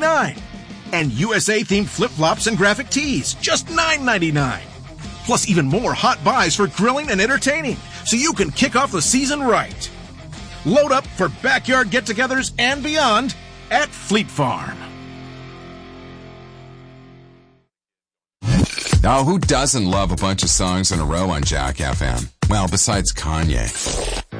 $9.99. And USA-themed flip-flops and graphic tees, just $9.99. Plus even more hot buys for grilling and entertaining, so you can kick off the season right. Load up for backyard get-togethers and beyond at Fleet Farm. Now, who doesn't love a bunch of songs in a row on Jack FM? Well, besides Kanye.